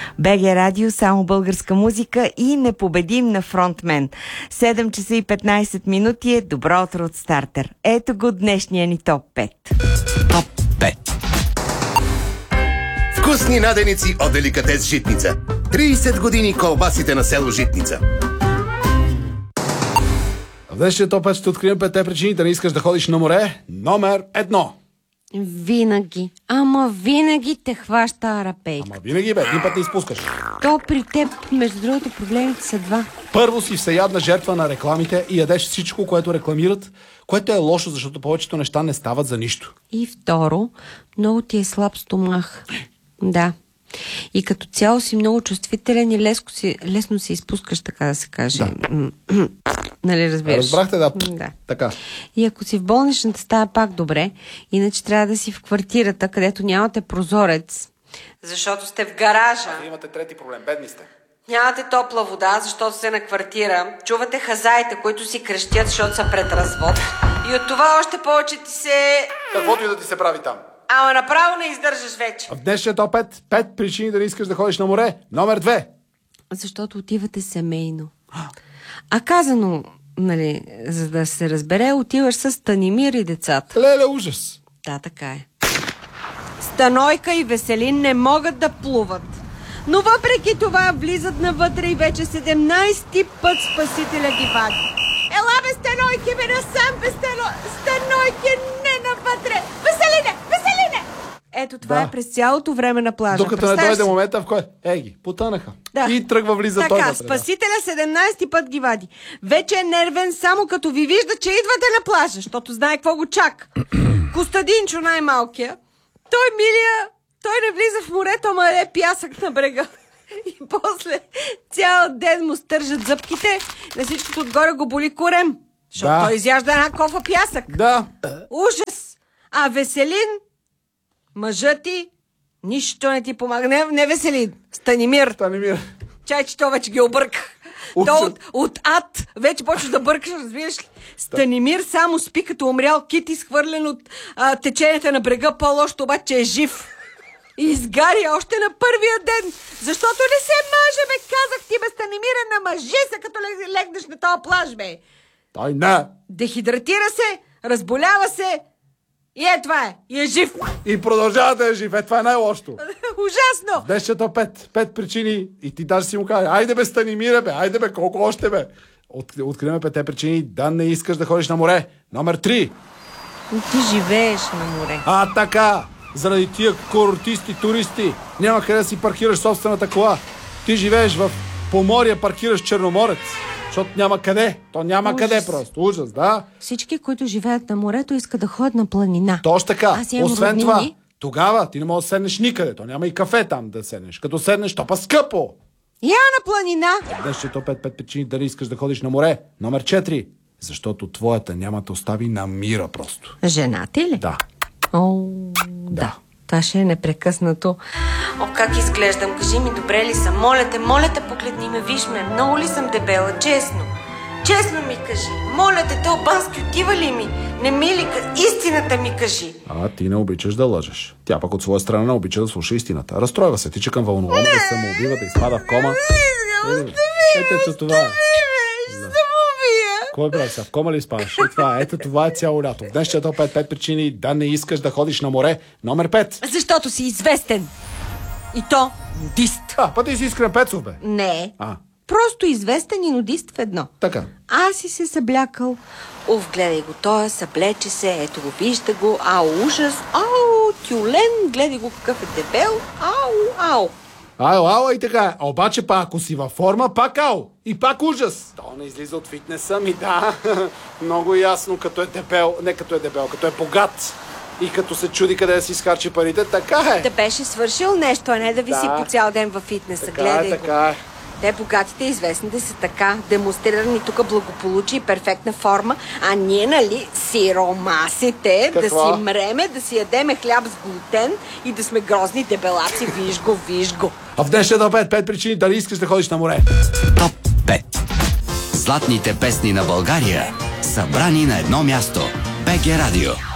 БГ Радио, само българска музика и непобедим на фронтмен. 7 часа и 15 минути е добро утро от стартер. Ето го днешния ни топ 5. Топ 5. Вкусни наденици от Деликатес Житница. 30 години колбасите на село Житница. В днешния топ 5 ще открием 5 причини да не искаш да ходиш на море. Номер 1. Винаги, ама винаги те хваща арапейка. Ама винаги, бе, един път не изпускаш. То при теб, между другото, проблемите са два. Първо си всеядна жертва на рекламите и ядеш всичко, което рекламират, което е лошо, защото повечето неща не стават за нищо. И второ, много ти е слаб стомах. Да. И като цяло си много чувствителен и лесно се изпускаш, така да се каже. Да. Нали разбираш? Разбрахте, да. Да. Така. И ако си в болничната стая, пак добре, иначе трябва да си в квартирата, където нямате прозорец, защото сте в гаража. Имате трети проблем, бедни сте. Нямате топла вода, защото сте на квартира. Чувате хазаите, които си крещят, защото са пред развод. И от това още повече ти се... Каквото и да ти се прави там. Ама направо не издържаш вече. В днешния топ 5 причини да не искаш да ходиш на море. Номер 2. Защото отивате семейно. А казано, нали, за да се разбере, отиваш с Станимир и децата. Леле, ужас. Да, така е. Станойка и Веселин не могат да плуват. Но въпреки това влизат навътре и вече 17-ти път Спасителя ги вади. Ела бе, Станойки, бе, насам бе, Станойки, не навътре. Веселине, Веселине! Ето това е през цялото време на плажа. Докато не дойде момента, в който ги потънаха. Да. И тръгва влиза така, той. Така, Спасителя 17-ти път ги вади. Вече е нервен само като ви вижда, че идвате на плажа, защото знае какво го чака. Костадинчо най-малкия. Той, милия, той не влиза в морето, ама е пясък на брега. И после цял ден му стържат зъбките, на всичкото отгоре го боли корем. Защото той изяжда една кофа пясък. Да. Ужас! А Веселин, мъжът ти, нищо не ти помага. Не Веселин, Станимир. Чай, че то вече ги обърка. То от ад вече почва да бъркаш, разбираш ли? Станимир само спи като умрял кит, изхвърлен от теченията на брега, по-лошо обаче е жив. И изгаря още на първия ден. Защото не се маже, бе, казах ти, бе, Станимира, намажи се, като легнеш на този плаж, бе. Той не. Дехидратира се, разболява се и това е. И е жив. И продължава да е жив. Това е най-лошото. Ужасно. Днешното 5 причини и ти даже си му кажа, айде бе, Станимира, бе, айде бе, колко още, бе. Откриваме 5 причини да не искаш да ходиш на море. Номер 3. Ти живееш на море. Така. Заради тия курортисти, туристи, няма къде да си паркираш собствената кола. Ти живееш в Поморие, паркираш Черноморец. Защото няма къде. То няма Ужас. къде просто. Ужас, да. Всички, които живеят на морето, искат да ходят на планина. Точно така. Освен роднини. това, тогава ти не можеш да седнеш никъде. То няма и кафе там да седнеш. Като седнеш, то па скъпо. Я на планина. Днес топ 5 причини да не искаш да ходиш на море. Номер 4. Защото твоята няма да остави на мира просто. Жената ли? Да. О, да. Това ще е непрекъснато. О, как изглеждам? Кажи ми, добре ли съм? Моля те, погледни ме, виж ме. Много ли съм дебела? Честно. Честно ми кажи. Моля те, Албански отива ли ми? Не ми ли? Истината ми кажи. Ти не обичаш да лъжеш. Тя пък от своя страна не обича да слуша истината. Разстройва се, тича към вълнолом, да се самоубива, да изпада в кома. Ето това. Кой брат са? В кома ли спаш? Ето това е цяло лято. В днешния топ 5 причини да не искаш да ходиш на море. Номер 5. Защото си известен. И то нудист. Ти си Искрен Пецов, бе. Не. Просто известен и нудист в едно. Така. Аз си се съблякал. Гледай го, той съблече се, ето го, вижда го. Ужас. Тюлен, гледай го какъв е дебел. И така. Обаче ако си във форма, пак и пак ужас. То не излиза от фитнеса ми, да. Много ясно, като е дебел. Не като е дебел, като е богат. И като се чуди къде да си изхарчи парите, така е. Да беше свършил нещо, а не да виси по цял ден във фитнеса. Гледай го. Така е. Те, богатите и известните са така, демонстрирани тук благополучие и перфектна форма, а ние, нали, сиромасите, да си мреме, да си ядеме хляб с глутен и да сме грозни дебелаци. Виж го. А в днешния топ 5 причини да не искаш да ходиш на море. Топ 5. Златните песни на България, събрани на едно място. БГ Радио.